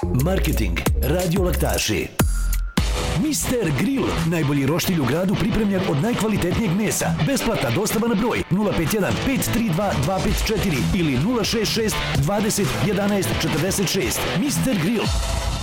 Marketing, radio laktaši. Mister Grill, najbolji roštilj u gradu pripremljen od najkvalitetnijeg mesa. Besplatna dostava na broj 051 532 254 ili 066 20 11 46. Mister Grill.